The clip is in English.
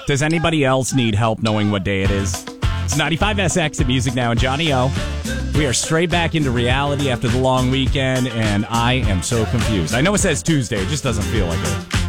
Does anybody else need help knowing what day it is? It's 95SX at Music Now and Johnny O. We are straight back into reality after the long weekend, and I am so confused. I know it says Tuesday, it just doesn't feel like it.